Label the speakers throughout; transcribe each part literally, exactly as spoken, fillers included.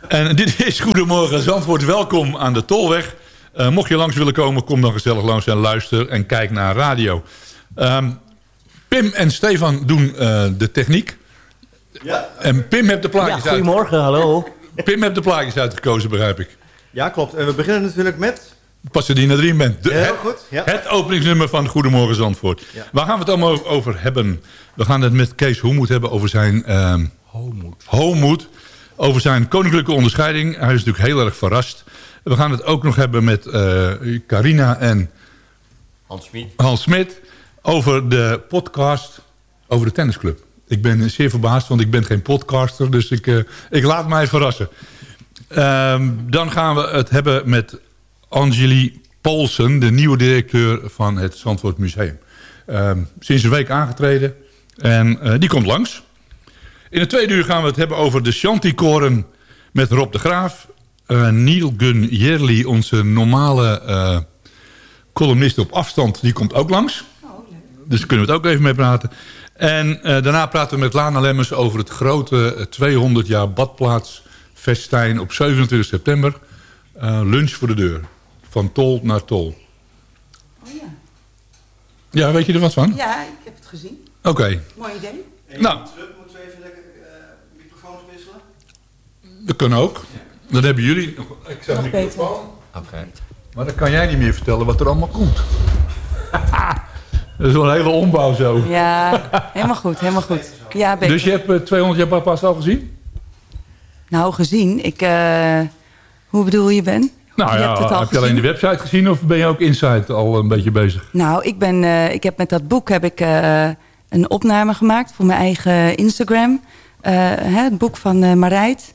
Speaker 1: En dit is Goedemorgen Zandvoort. Welkom aan de Tolweg. Uh, mocht je langs willen komen, kom dan gezellig langs en luister en kijk naar radio. Um, Pim en Stefan doen uh, de techniek. Ja. En Pim heeft de plaatjes
Speaker 2: ja, goedemorgen, uit... hallo.
Speaker 1: Pim heeft de plaatjes uitgekozen, begrijp ik.
Speaker 3: Ja, klopt. En we beginnen natuurlijk met...
Speaker 1: Pasadena Dream Band. De,
Speaker 3: Heel
Speaker 1: het,
Speaker 3: goed. Ja.
Speaker 1: Het openingsnummer van Goedemorgen Zandvoort. Ja. Waar gaan we het allemaal over hebben? We gaan het met Kees Hoemoed hebben over zijn... Um,
Speaker 2: Homoed.
Speaker 1: Homoed. Over zijn koninklijke onderscheiding. Hij is natuurlijk heel erg verrast. We gaan het ook nog hebben met uh, Carina en...
Speaker 2: Hans Smit.
Speaker 1: Hans Smit. Over de podcast over de tennisclub. Ik ben zeer verbaasd, want ik ben geen podcaster. Dus ik, uh, ik laat mij verrassen. Um, dan gaan we het hebben met Angelie Paulsen, de nieuwe directeur van het Zandvoort Museum. Um, sinds een week aangetreden. En uh, die komt langs. In het tweede uur gaan we het hebben over de Chanticoren met Rob de Graaf. Uh, Neil Gunn Jerli, onze normale uh, columnist op afstand, die komt ook langs. Oh, dus daar kunnen we het ook even mee praten. En uh, daarna praten we met Lana Lemmers over het grote uh, tweehonderd jaar badplaatsfestijn op zevenentwintig september. Uh, lunch voor de deur. Van tol naar tol.
Speaker 4: Oh ja.
Speaker 1: Ja, weet je er wat van?
Speaker 4: Ja, ik heb het gezien.
Speaker 1: Oké. Okay.
Speaker 4: Mooi idee.
Speaker 3: En
Speaker 1: nou.
Speaker 3: Terug, moeten we even lekker uh, microfoons wisselen?
Speaker 1: Dat kan ook. Dan hebben jullie nog een extra microfoon.
Speaker 2: Okay.
Speaker 1: Maar dan kan jij niet meer vertellen wat er allemaal komt. Dat is wel een hele ombouw zo.
Speaker 4: Ja, helemaal goed, helemaal goed. Ja, beter.
Speaker 1: Dus je hebt uh, tweehonderd jaar badplaats al gezien?
Speaker 4: Nou, gezien. Ik, uh, hoe bedoel je, Ben?
Speaker 1: Nou
Speaker 4: je
Speaker 1: ja,
Speaker 4: hebt het al
Speaker 1: heb je
Speaker 4: gezien?
Speaker 1: alleen de website gezien of ben je ook inside al een beetje bezig?
Speaker 4: Nou, ik, ben, uh, ik heb met dat boek heb ik, uh, een opname gemaakt voor mijn eigen Instagram. Uh, hè, het boek van uh, Marijt.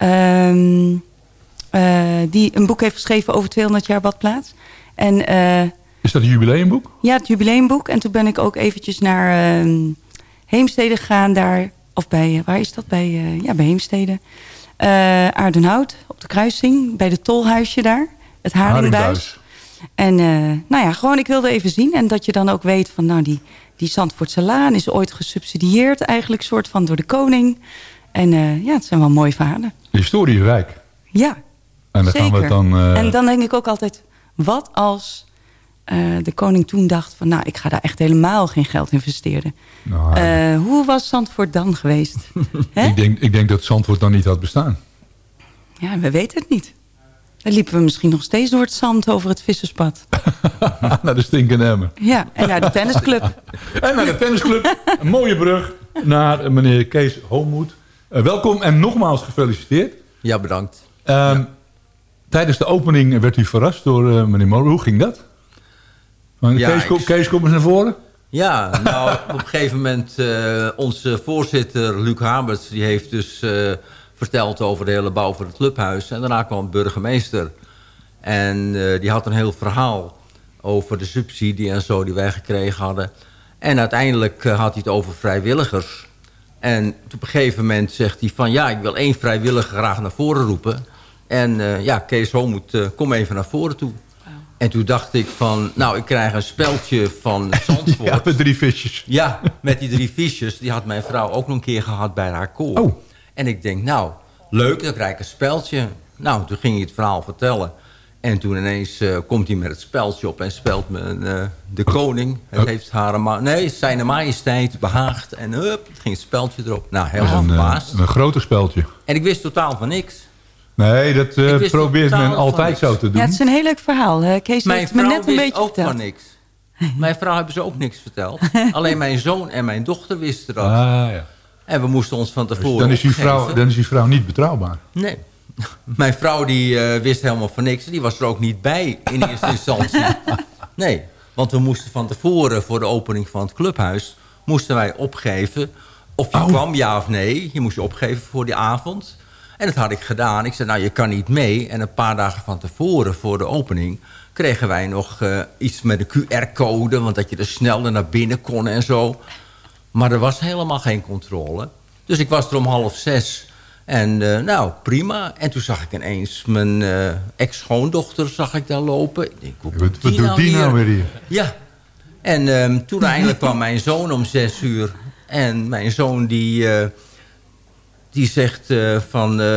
Speaker 4: Um, uh, die een boek heeft geschreven over tweehonderd jaar badplaats. En, uh,
Speaker 1: is dat een jubileumboek?
Speaker 4: Ja, het jubileumboek. En toen ben ik ook eventjes naar uh, Heemstede gegaan daar. Of bij, uh, waar is dat? Bij, uh, ja, bij Heemstede. Uh, Aardenhout, op de kruising. Bij de tolhuisje daar. Het Haringbuis. En uh, nou ja, gewoon ik wilde even zien. En dat je dan ook weet van nou die, die Zandvoortse Laan is ooit gesubsidieerd. Eigenlijk soort van door de koning. En uh, ja, het zijn wel mooie verhalen.
Speaker 1: De historie is rijk.
Speaker 4: Ja,
Speaker 1: en dan
Speaker 4: zeker.
Speaker 1: Gaan we het dan, uh...
Speaker 4: En dan denk ik ook altijd, wat als uh, de koning toen dacht van nou, ik ga daar echt helemaal geen geld investeren. Nou, uh, hoe was Zandvoort dan geweest?
Speaker 1: ik, denk, ik denk dat Zandvoort dan niet had bestaan.
Speaker 4: Ja, we weten het niet. Dan liepen we misschien nog steeds door het zand over het visserspad.
Speaker 1: Naar de stinkende emmer.
Speaker 4: Ja, en naar de tennisclub.
Speaker 1: En naar de tennisclub. Een mooie brug naar meneer Kees Hoemoed. Uh, welkom en nogmaals gefeliciteerd.
Speaker 2: Ja, bedankt.
Speaker 1: Uh, ja. Tijdens de opening werd u verrast door uh, meneer Molen. Hoe ging dat? Maar ja, Kees, ik... Kees, kom eens naar voren.
Speaker 2: Ja, nou, op een gegeven moment... Uh, onze voorzitter, Luc Haberts, die heeft dus... Uh, verteld over de hele bouw van het clubhuis. En daarna kwam de burgemeester. En uh, die had een heel verhaal over de subsidie en zo die wij gekregen hadden. En uiteindelijk uh, had hij het over vrijwilligers. En op een gegeven moment zegt hij van... ja, ik wil één vrijwilliger graag naar voren roepen. En uh, ja, Kees Hoemoed, uh, kom even naar voren toe. Wow. En toen dacht ik van... nou, ik krijg een speldje van Zandvoort.
Speaker 1: Ja, met drie visjes.
Speaker 2: Ja, met die drie visjes. Die had mijn vrouw ook nog een keer gehad bij haar koor.
Speaker 1: Oh.
Speaker 2: En ik denk, nou, leuk, dan krijg ik een speldje. Nou, toen ging hij het verhaal vertellen. En toen ineens uh, komt hij met het speldje op en spelt me uh, de koning. Het heeft haar, ma nee, zijn majesteit behaagd. En hup, het ging het speldje erop. Nou, helemaal verbaasd.
Speaker 1: Een, een groter speldje.
Speaker 2: En ik wist totaal van niks.
Speaker 1: Nee, dat uh, probeert men altijd zo te doen.
Speaker 4: Ja, het is een heel leuk verhaal. Hè? Kees
Speaker 2: mijn
Speaker 4: heeft me net een beetje
Speaker 2: ook
Speaker 4: verteld.
Speaker 2: van niks. Mijn vrouw hebben ze ook niks verteld. Alleen mijn zoon en mijn dochter wisten dat.
Speaker 1: Ah, ja.
Speaker 2: En we moesten ons van tevoren
Speaker 1: dus dan is uw vrouw, dan is uw vrouw niet betrouwbaar.
Speaker 2: Nee. Mijn vrouw die uh, wist helemaal van niks. Die was er ook niet bij in eerste instantie. Nee, want we moesten van tevoren voor de opening van het clubhuis... moesten wij opgeven of je oh. kwam ja of nee. Je moest je opgeven voor die avond. En dat had ik gedaan. Ik zei, nou, je kan niet mee. En een paar dagen van tevoren voor de opening... kregen wij nog uh, iets met een Q R-code... want dat je er sneller naar binnen kon en zo... Maar er was helemaal geen controle. Dus ik was er om half zes. En uh, nou, prima. En toen zag ik ineens mijn uh, ex-schoondochter zag ik daar lopen. Ik denk, hoe
Speaker 1: wat wat doet die nou, die nou weer hier?
Speaker 2: Ja. En um, toen eindelijk kwam mijn zoon om zes uur. En mijn zoon die, uh, die zegt uh, van... Uh,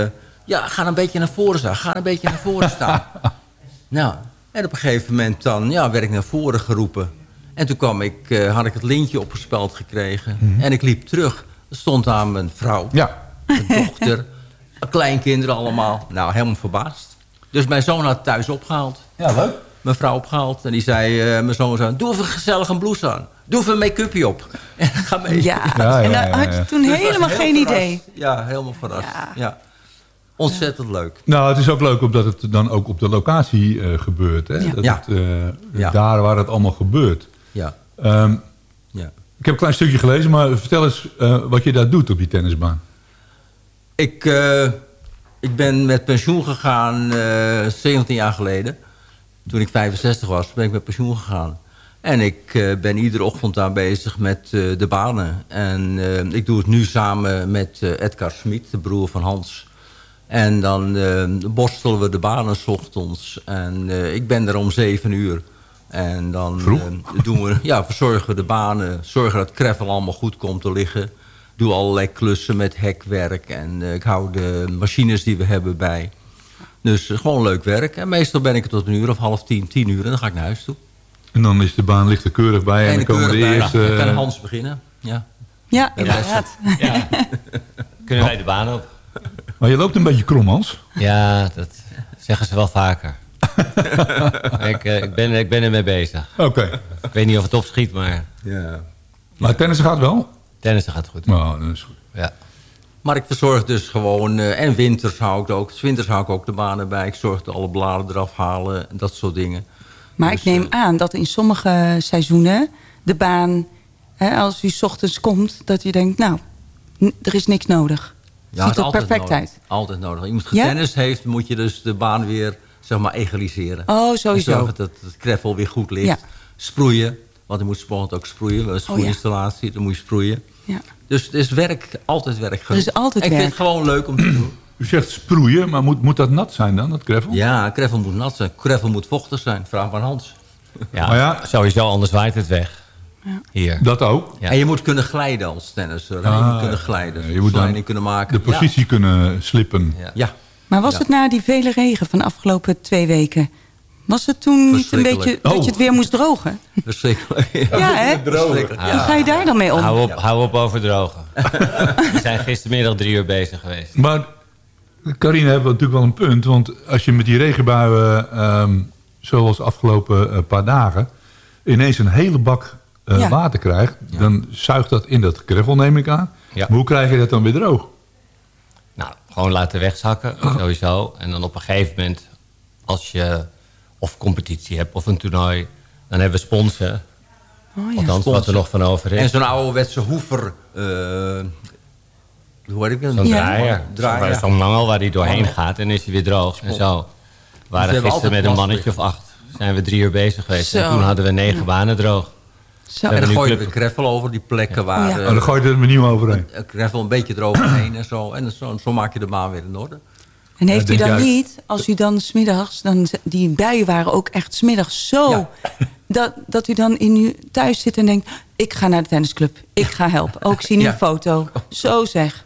Speaker 2: Ja, ga een beetje naar voren staan. Ga een beetje naar voren staan. Nou, en op een gegeven moment dan, ja, werd ik naar voren geroepen. En toen kwam ik, uh, had ik het lintje opgespeld gekregen. Mm-hmm. En ik liep terug. Er stond daar mijn vrouw,
Speaker 1: Ja.
Speaker 2: mijn dochter, kleinkinderen allemaal. Nou, helemaal verbaasd. Dus mijn zoon had thuis opgehaald.
Speaker 1: Ja, leuk.
Speaker 2: Mijn vrouw opgehaald. En die zei, uh, mijn zoon zei, doe even gezellig een blouse aan. Doe even een make-upje op. En ga mee.
Speaker 4: Ja,
Speaker 1: Ja, ja,
Speaker 4: en dan
Speaker 1: ja, ja.
Speaker 4: had je toen
Speaker 2: Dus
Speaker 4: helemaal
Speaker 2: was
Speaker 4: geen
Speaker 2: heel
Speaker 4: idee.
Speaker 2: verrast. Ja, helemaal verrast.
Speaker 4: Ja.
Speaker 2: Ja. Ontzettend leuk.
Speaker 1: Nou, het is ook leuk omdat het dan ook op de locatie uh, gebeurt. Hè?
Speaker 4: Ja.
Speaker 1: Dat
Speaker 2: Ja.
Speaker 1: het, uh,
Speaker 2: Ja.
Speaker 1: daar waar het allemaal gebeurt.
Speaker 2: Ja.
Speaker 1: Um,
Speaker 2: Ja.
Speaker 1: ik heb een klein stukje gelezen, maar vertel eens uh, wat je daar doet op die tennisbaan.
Speaker 2: Ik, uh, ik ben met pensioen gegaan uh, zeventien jaar geleden. Toen ik vijfenzestig was, ben ik met pensioen gegaan. En ik uh, ben iedere ochtend daar bezig met uh, de banen. En uh, ik doe het nu samen met uh, Edgar Smit, de broer van Hans. En dan uh, borstelen we de banen 's ochtends. En uh, ik ben er om zeven uur. En dan uh, doen we, ja, verzorgen we de banen. Zorgen dat het gravel allemaal goed komt te liggen. Doe allerlei klussen met hekwerk. En uh, ik hou de machines die we hebben bij. Dus uh, gewoon leuk werk. En meestal ben ik er tot een uur of half tien, tien uur. En dan ga ik naar huis toe.
Speaker 1: En dan is de baan ligt er keurig bij. En,
Speaker 2: En
Speaker 1: dan komen de
Speaker 2: keurig bij.
Speaker 1: eerste...
Speaker 2: Dan kan Hans beginnen. Ja.
Speaker 4: Ja,
Speaker 2: Ja.
Speaker 4: inderdaad.
Speaker 5: Ja. Kunnen wij de baan op?
Speaker 1: Maar je loopt een beetje krom, Hans.
Speaker 5: Ja, dat zeggen ze wel vaker. ik, uh, ik, ben, ik ben ermee bezig.
Speaker 1: Oké. Okay.
Speaker 5: Ik weet niet of het opschiet, maar
Speaker 2: Ja.
Speaker 1: Maar tennissen gaat wel?
Speaker 5: tennissen gaat goed.
Speaker 1: Nou, dat is goed.
Speaker 5: Ja.
Speaker 2: Maar ik verzorg dus gewoon... Uh, en winters hou ik ook. 's Winters hou ik ook de banen bij. Ik zorg dat alle bladen eraf halen. En dat soort dingen.
Speaker 4: Maar
Speaker 2: Dus,
Speaker 4: ik neem
Speaker 2: uh,
Speaker 4: aan dat in sommige seizoenen de baan, hè, als u 's ochtends komt, dat u denkt, nou, n- er is niks nodig.
Speaker 2: Ja,
Speaker 4: Ziet
Speaker 2: is
Speaker 4: er
Speaker 2: altijd
Speaker 4: perfect
Speaker 2: nodig.
Speaker 4: uit.
Speaker 2: Altijd nodig. Als iemand
Speaker 4: Ja?
Speaker 2: getennist heeft, moet je dus de baan weer, zeg maar, egaliseren.
Speaker 4: Oh,
Speaker 2: En
Speaker 4: sowieso.
Speaker 2: zorgen dat het gravel weer goed ligt.
Speaker 4: Ja.
Speaker 2: Sproeien, want je moet spannend ook sproeien. We hebben een sproeiinstallatie, dan moet je sproeien.
Speaker 4: Ja.
Speaker 2: Dus het is werk, altijd werk genoeg.
Speaker 4: is altijd
Speaker 2: en ik
Speaker 4: werk.
Speaker 2: vind het gewoon leuk om te doen.
Speaker 1: U zegt sproeien, maar moet, moet dat nat zijn dan, dat gravel?
Speaker 2: Ja, gravel moet nat zijn. Gravel moet vochtig zijn. Vraag maar aan Hans.
Speaker 5: Ja,
Speaker 1: Maar ja-
Speaker 5: sowieso, anders waait het weg. Hier.
Speaker 1: Dat ook?
Speaker 5: Ja.
Speaker 2: En je moet kunnen glijden als tennisser. hè. je
Speaker 1: Ah,
Speaker 2: moet kunnen glijden.
Speaker 1: je moet dan
Speaker 2: Sliding kunnen maken.
Speaker 1: De positie kunnen slippen.
Speaker 5: Ja.
Speaker 2: Ja. ja.
Speaker 4: Maar was
Speaker 2: Ja.
Speaker 4: het na die vele regen van de afgelopen twee weken, was het toen niet een
Speaker 2: Verschrikkelijk.
Speaker 4: beetje dat
Speaker 1: Oh.
Speaker 4: je het weer moest drogen?
Speaker 2: Verschrikkelijk.
Speaker 4: Ja, hè?
Speaker 2: Verschrikkelijk.
Speaker 4: Hoe ga je daar dan mee om?
Speaker 5: Hou op,
Speaker 2: Ja.
Speaker 5: hou op overdrogen. We zijn gistermiddag drie uur bezig geweest.
Speaker 1: Maar Carine heeft natuurlijk wel een punt. Want als je met die regenbuien, um, zoals de afgelopen uh, paar dagen, ineens een hele bak uh,
Speaker 4: Ja.
Speaker 1: water krijgt,
Speaker 2: Ja.
Speaker 1: dan zuigt dat in dat gravel, neem ik aan.
Speaker 5: Ja.
Speaker 1: Maar hoe krijg je dat dan weer droog?
Speaker 5: Nou, gewoon laten wegzakken, sowieso. En dan op een gegeven moment, als je of competitie hebt of een toernooi, dan hebben we sponsen.
Speaker 4: Oh, ja.
Speaker 5: Althans, wat er nog van over is.
Speaker 2: En zo'n ouderwetse hoever... Uh, hoe heet ik dat?
Speaker 5: Zo'n
Speaker 4: Ja.
Speaker 5: draaier.
Speaker 2: Draaier.
Speaker 5: Zo'n zo'n mangel waar die doorheen gaat en is hij weer droog. En zo. We waren
Speaker 2: hebben
Speaker 5: gisteren
Speaker 2: altijd
Speaker 5: met een
Speaker 2: last
Speaker 5: mannetje of acht. Zijn we drie uur bezig geweest.
Speaker 4: Zo.
Speaker 5: En toen hadden we negen banen droog.
Speaker 4: Zo.
Speaker 2: En dan
Speaker 5: nu
Speaker 2: gooi je
Speaker 5: club-
Speaker 2: weer gravel over die plekken waar...
Speaker 4: Oh, ja.
Speaker 2: uh,
Speaker 1: Oh, dan gooi je er maar nieuw overheen.
Speaker 2: uh, gravel een beetje eroverheen en zo. En zo, zo maak je de baan weer in orde.
Speaker 4: En heeft
Speaker 1: Ja,
Speaker 4: u
Speaker 1: denk
Speaker 4: dan
Speaker 1: jij-
Speaker 4: niet, als u dan smiddags, dan z- die buien waren ook echt smiddags zo,
Speaker 2: Ja.
Speaker 4: dat, dat u dan in uw thuis zit en denkt, ik ga naar de tennisclub, ik ga helpen. Ook zie nu
Speaker 2: Ja.
Speaker 4: een foto. Zo zeg.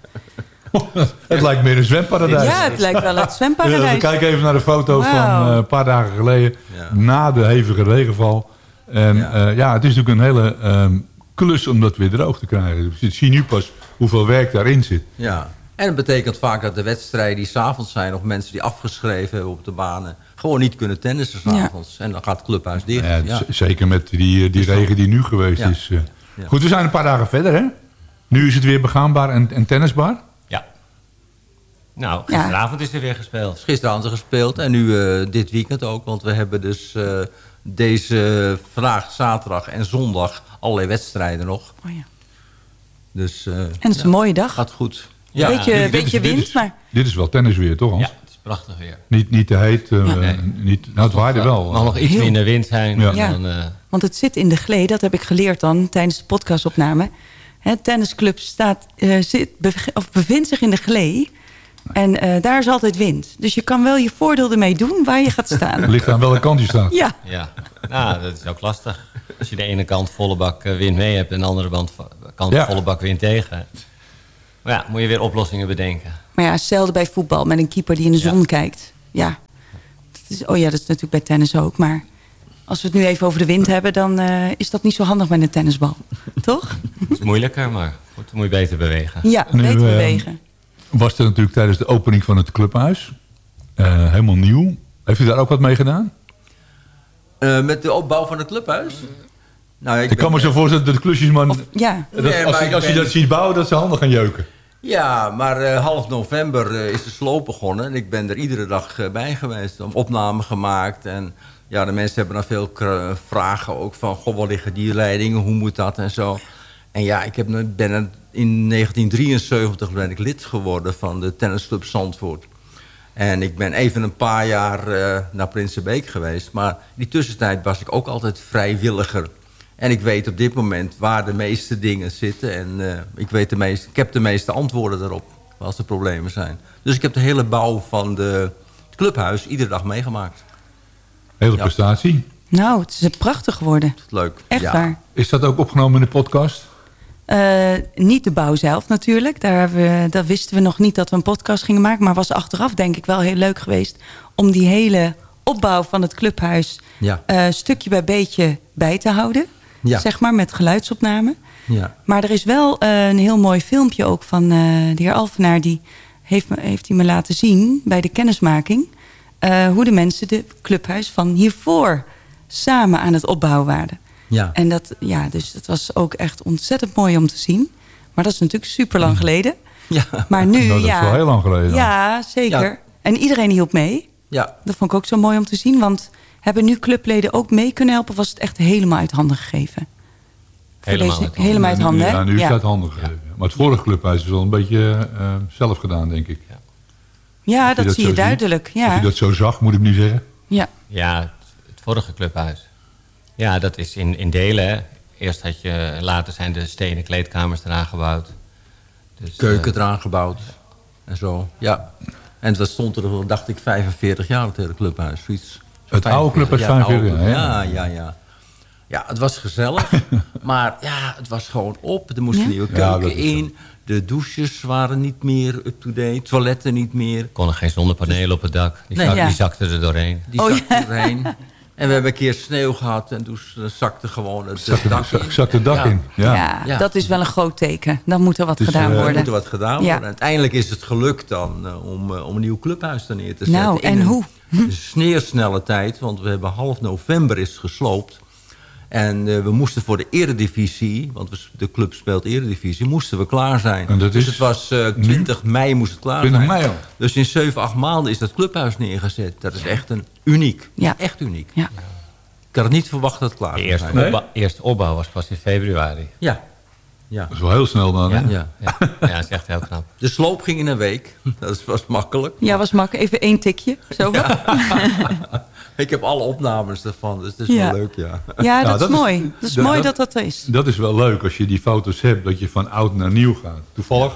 Speaker 1: Het lijkt meer een zwemparadijs.
Speaker 4: Ja, het lijkt wel het
Speaker 1: Ja, we
Speaker 4: zwemparadijs.
Speaker 1: kijken even naar de foto
Speaker 4: Wauw.
Speaker 1: van uh, een paar dagen geleden,
Speaker 2: Ja.
Speaker 1: na de hevige regenval. En
Speaker 2: Ja.
Speaker 1: ja, ja het is natuurlijk een hele um, klus om dat weer droog te krijgen. Je ziet nu pas hoeveel werk daarin zit.
Speaker 2: Ja. En dat betekent vaak dat de wedstrijden die 's avonds zijn... of mensen die afgeschreven hebben op de banen... gewoon niet kunnen tennissen 's
Speaker 4: Ja.
Speaker 2: avonds. En dan gaat het clubhuis dicht.
Speaker 1: Ja,
Speaker 2: Ja.
Speaker 1: z- Zeker met die, die regen die nu geweest
Speaker 2: Ja.
Speaker 1: is. uh.
Speaker 2: Ja.
Speaker 1: Goed, we zijn een paar dagen verder, hè? Nu is het weer begaanbaar en, en tennisbaar.
Speaker 5: Ja. Nou, gisteravond is er weer gespeeld.
Speaker 2: Gisteravond is er gespeeld en nu uh, dit weekend ook. Want we hebben dus uh, deze vandaag, zaterdag en zondag allerlei wedstrijden nog.
Speaker 4: Oh, ja.
Speaker 2: Dus uh,
Speaker 4: En het is een mooie dag.
Speaker 2: gaat goed.
Speaker 4: Ja. Beetje,
Speaker 1: Dit- dit
Speaker 4: beetje
Speaker 1: is- dit
Speaker 4: wind,
Speaker 1: is-
Speaker 4: maar
Speaker 1: Dit is wel tennisweer, toch Hans?
Speaker 5: Ja, het is prachtig weer.
Speaker 1: Niet, niet te heet. uh,
Speaker 4: Ja.
Speaker 5: Nee.
Speaker 1: niet, nou, het waaide wel.
Speaker 5: Er mag nog iets
Speaker 4: Heel-
Speaker 5: minder wind zijn.
Speaker 1: Ja.
Speaker 5: En
Speaker 4: Ja.
Speaker 5: dan, uh,
Speaker 4: want het zit in de glee, dat heb ik geleerd dan tijdens de podcastopname. Het tennisclub staat, eh, zit, bev- of bevindt zich in de glee. En eh, daar is altijd wind. Dus je kan wel je voordeel ermee doen waar je gaat
Speaker 1: Het
Speaker 4: staan.
Speaker 1: ligt aan welke kant je staat.
Speaker 4: Ja,
Speaker 5: ja. Nou, dat is ook lastig. Als je de ene kant volle bak uh, wind mee hebt... en de andere band, kant
Speaker 1: Ja.
Speaker 5: volle bak wind tegen. Maar ja, moet je weer oplossingen bedenken.
Speaker 4: Maar ja, hetzelfde bij voetbal met een keeper die in de zon
Speaker 5: Ja.
Speaker 4: kijkt. Ja. Dat is, oh ja, dat is natuurlijk bij tennis ook. Maar als we het nu even over de wind hebben, dan uh, is dat niet zo handig met een tennisbal. Toch?
Speaker 5: Het is moeilijker, maar goed, dan moet je beter bewegen.
Speaker 4: Ja,
Speaker 1: Nu,
Speaker 4: beter
Speaker 1: uh,
Speaker 4: bewegen.
Speaker 1: Was er natuurlijk tijdens de opening van het clubhuis. Uh, helemaal nieuw. Heeft u daar ook wat mee gedaan?
Speaker 2: Uh, met de opbouw van het clubhuis? Nou,
Speaker 1: Ik, ik kan me zo voorstellen dat de klusjesman...
Speaker 4: Of, ja.
Speaker 1: dat,
Speaker 2: Nee,
Speaker 1: als
Speaker 2: maar
Speaker 1: je,
Speaker 2: ik
Speaker 1: als je
Speaker 2: ben-
Speaker 1: dat ziet bouwen, dat ze handen gaan jeuken.
Speaker 2: Ja, maar uh, half november uh, is de sloop begonnen. En ik ben er iedere dag uh, bij geweest. Opnamen gemaakt. En ja, de mensen hebben dan veel uh, vragen ook van... Goh, waar liggen die leidingen? Hoe moet dat? En zo. En ja, ik heb, ben er, in negentien drieënzeventig ben ik lid geworden van de tennisclub Zandvoort. En ik ben even een paar jaar uh, naar Prinsenbeek geweest. Maar in die tussentijd was ik ook altijd vrijwilliger. En ik weet op dit moment waar de meeste dingen zitten. En uh, ik, weet de meeste, ik heb de meeste antwoorden daarop, als er problemen zijn. Dus ik heb de hele bouw van de, het clubhuis iedere dag meegemaakt.
Speaker 1: Hele
Speaker 2: Ja.
Speaker 1: prestatie.
Speaker 4: Nou, het is prachtig geworden.
Speaker 2: Leuk.
Speaker 4: Echt
Speaker 2: ja.
Speaker 4: waar.
Speaker 1: Is dat ook opgenomen in de podcast?
Speaker 4: Uh, niet de bouw zelf natuurlijk. Daar, hebben we, daar wisten we nog niet dat we een podcast gingen maken. Maar was achteraf denk ik wel heel leuk geweest... om die hele opbouw van het clubhuis...
Speaker 2: Ja.
Speaker 4: Uh, stukje bij beetje bij te houden.
Speaker 2: Ja.
Speaker 4: Zeg maar, met geluidsopname.
Speaker 2: Ja.
Speaker 4: Maar er is wel uh, een heel mooi filmpje ook van uh, de heer Alvenaar... die heeft, me, heeft hij me laten zien bij de kennismaking... Uh, hoe de mensen de clubhuis van hiervoor samen aan het opbouwen waren.
Speaker 2: Ja.
Speaker 4: En dat, ja, dus dat was ook echt ontzettend mooi om te zien. Maar dat is natuurlijk super lang geleden.
Speaker 2: Ja.
Speaker 4: Maar nu,
Speaker 1: Nou, dat
Speaker 4: ja.
Speaker 1: is wel heel lang geleden.
Speaker 4: Ja, zeker.
Speaker 2: Ja.
Speaker 4: En iedereen hielp mee.
Speaker 2: Ja.
Speaker 4: Dat vond ik ook zo mooi om te zien. Want hebben nu clubleden ook mee kunnen helpen... was het echt helemaal uit handen gegeven. Voor
Speaker 5: Helemaal
Speaker 4: deze-
Speaker 5: uit handen.
Speaker 4: helemaal uit handen, hè?
Speaker 1: Ja, nu is
Speaker 4: Ja.
Speaker 1: het uit handen gegeven. Maar het vorige clubhuis is wel een beetje uh, zelf gedaan, denk ik.
Speaker 4: Ja,
Speaker 1: je
Speaker 4: dat,
Speaker 1: dat
Speaker 4: zie
Speaker 1: zo
Speaker 4: je
Speaker 1: ziet.
Speaker 4: duidelijk.
Speaker 1: Als je
Speaker 4: Ja.
Speaker 1: dat zo zag, moet ik nu zeggen.
Speaker 4: Ja.
Speaker 5: Ja, het, het vorige clubhuis. Ja, dat is in, in delen. Hè. Eerst had je, later zijn de stenen kleedkamers eraan gebouwd. Dus,
Speaker 2: Keuken
Speaker 5: uh,
Speaker 2: eraan gebouwd. En zo. Ja. En dat stond er, dacht ik, vijfenveertig jaar, het hele clubhuis. Zoiets.
Speaker 1: Het oude clubhuis,
Speaker 2: Ja,
Speaker 1: vijfenveertig
Speaker 2: oude-
Speaker 1: jaar,
Speaker 2: Ja, ja, ja. Ja, het was gezellig. Maar ja, het was gewoon op. Er moest
Speaker 4: Ja?
Speaker 2: een nieuwe
Speaker 1: Ja,
Speaker 2: keuken
Speaker 1: dat is zo.
Speaker 2: in. De douches waren niet meer up-to-date. Toiletten niet meer.
Speaker 5: kon er geen zonnepanelen op het dak. Die,
Speaker 2: Nee.
Speaker 5: zak,
Speaker 4: Ja.
Speaker 5: die zakten er doorheen.
Speaker 2: Die
Speaker 4: Oh,
Speaker 2: zakte
Speaker 4: ja.
Speaker 2: erheen. En we hebben een keer sneeuw gehad. En toen zakte gewoon het
Speaker 1: Zak,
Speaker 2: dak
Speaker 1: zak,
Speaker 2: in.
Speaker 1: zak het dak
Speaker 2: Ja.
Speaker 1: in. Ja.
Speaker 4: Ja.
Speaker 2: Ja.
Speaker 4: dat is wel een groot teken. Dan moet er wat
Speaker 1: Het is,
Speaker 4: gedaan
Speaker 1: uh,
Speaker 2: Er
Speaker 4: worden.
Speaker 2: moet er wat gedaan
Speaker 4: Ja.
Speaker 2: worden. Uiteindelijk is het gelukt dan uh, om, uh, om een nieuw clubhuis er neer te zetten.
Speaker 4: Nou,
Speaker 2: In
Speaker 4: en
Speaker 2: een
Speaker 4: hoe?
Speaker 2: sneeuwsnelle tijd, want we hebben half november is gesloopt. En uh, we moesten voor de eredivisie, want we, de club speelt eredivisie, moesten we klaar zijn.
Speaker 1: En dat
Speaker 2: dus
Speaker 1: is
Speaker 2: het was uh, twintig mei moest het klaar
Speaker 1: twintig
Speaker 2: zijn.
Speaker 1: mei al.
Speaker 2: Dus in zeven, acht maanden is dat clubhuis neergezet. Dat is echt een uniek.
Speaker 4: Ja.
Speaker 2: Echt uniek.
Speaker 4: Ja.
Speaker 2: Ik had het niet verwacht dat het klaar
Speaker 5: De
Speaker 2: zou
Speaker 5: eerste,
Speaker 2: zijn.
Speaker 5: opbouw, eerste opbouw was pas in februari.
Speaker 2: Ja. Ja.
Speaker 1: Dat is wel heel snel dan, hè?
Speaker 5: Ja,
Speaker 2: Ja.
Speaker 5: ja. ja, dat is echt heel knap.
Speaker 2: De sloop ging in een week. Dat was makkelijk.
Speaker 4: Ja, was makkelijk. Even één tikje. Zo. Ja,
Speaker 2: Ik heb alle opnames ervan, dus het is
Speaker 4: Ja.
Speaker 2: wel leuk, ja.
Speaker 4: dat,
Speaker 1: Nou,
Speaker 4: is
Speaker 1: dat is-
Speaker 4: mooi. Dat is
Speaker 1: dat-
Speaker 4: mooi
Speaker 1: dat-
Speaker 4: dat dat er is.
Speaker 1: Dat is wel leuk als je die foto's hebt, dat je van oud naar nieuw gaat. Toevallig,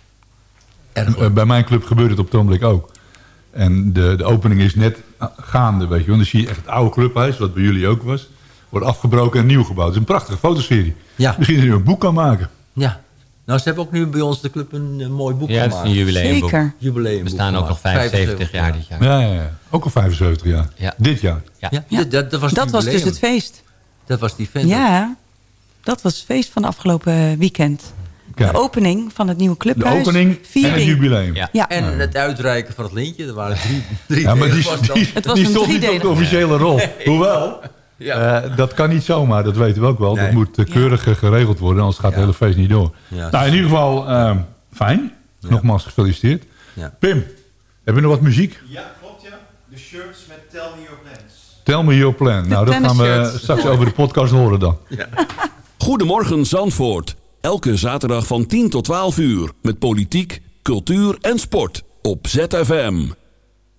Speaker 2: Erg
Speaker 1: eh, bij mijn club gebeurt het op het ogenblik ook. En de, de opening is net gaande, weet je wel. Dan zie je echt het oude clubhuis, wat bij jullie ook was, wordt afgebroken en nieuw gebouwd. Het is een prachtige fotoserie.
Speaker 2: Ja.
Speaker 1: Misschien dat je een boek kan maken.
Speaker 2: Ja. Nou, ze hebben ook nu bij ons de club een, eh, mooi boek
Speaker 5: Ja, dat is
Speaker 2: gemaakt.
Speaker 5: een jubileumboek.
Speaker 4: Zeker.
Speaker 2: Jubileumboek
Speaker 5: We staan ook
Speaker 2: gemaakt.
Speaker 5: nog vijfenzeventig jaar dit jaar.
Speaker 1: Ja, ja, ja. Ook al vijfenzeventig jaar.
Speaker 5: Ja.
Speaker 1: Dit jaar.
Speaker 5: Ja.
Speaker 2: Ja,
Speaker 4: Ja.
Speaker 2: Dat, dat was, het
Speaker 4: Dat was dus
Speaker 2: jubileum.
Speaker 4: het feest.
Speaker 2: Dat was die vent.
Speaker 4: Ja, dat was het feest van afgelopen weekend.
Speaker 1: Kijk,
Speaker 4: De opening van het nieuwe
Speaker 1: de
Speaker 4: clubhuis.
Speaker 1: opening en het
Speaker 4: Viering.
Speaker 1: jubileum.
Speaker 5: Ja.
Speaker 4: Ja.
Speaker 2: En het uitreiken van het lintje. Er waren drie, drie
Speaker 1: Ja, maar die,
Speaker 2: delen was dat.
Speaker 1: die,
Speaker 4: Het was
Speaker 1: die
Speaker 4: een
Speaker 1: stond niet op de
Speaker 4: driedelige.
Speaker 1: officiële rol. Hoewel,
Speaker 2: Ja.
Speaker 1: eh, dat kan niet zomaar, dat weten we ook wel. Dat
Speaker 2: Nee.
Speaker 1: moet eh, keurig eh, geregeld worden, anders gaat het
Speaker 2: Ja.
Speaker 1: hele feest niet door.
Speaker 2: Ja.
Speaker 1: Nou, in ieder geval, eh, fijn. Nogmaals gefeliciteerd.
Speaker 2: Ja.
Speaker 1: Pim, heb je nog wat muziek?
Speaker 3: Ja, klopt ja. De shirts met Tell Me Your Plans.
Speaker 1: Tell me your plan. Nou, dat gaan we
Speaker 4: tennisshirts.
Speaker 1: straks over de podcast horen dan.
Speaker 6: Goedemorgen Zandvoort. Elke zaterdag van tien tot twaalf uur. Met politiek, cultuur en sport. Op Z F M.